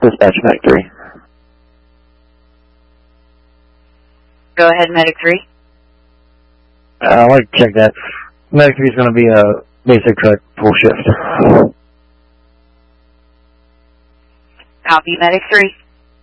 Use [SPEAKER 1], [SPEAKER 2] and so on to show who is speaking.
[SPEAKER 1] Dispatch Medic 3.
[SPEAKER 2] Go ahead, Medic 3.
[SPEAKER 1] I'd like to check that. Medic 3 is going to be a basic truck full shift.
[SPEAKER 2] Copy, Medic 3.